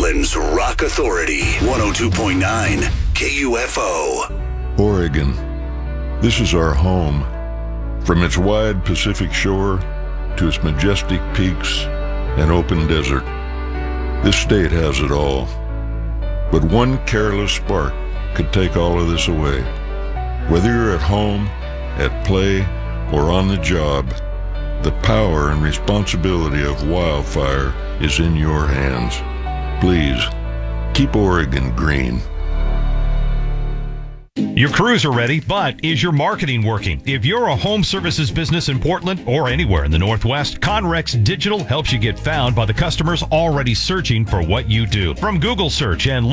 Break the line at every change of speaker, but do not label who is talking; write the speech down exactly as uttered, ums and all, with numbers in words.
Portland's Rock Authority, one oh two point nine K U F O.
Oregon. This is our home. From its wide Pacific shore to its majestic peaks and open desert, this state has it all. But one careless spark could take all of this away. Whether you're at home, at play, or on the job, the power and responsibility of wildfire is in your hands. Please, keep Oregon green.
Your crews are ready, but is your marketing working? If you're a home services business in Portland or anywhere in the Northwest, Conrex Digital helps you get found by the customers already searching for what you do. From Google search and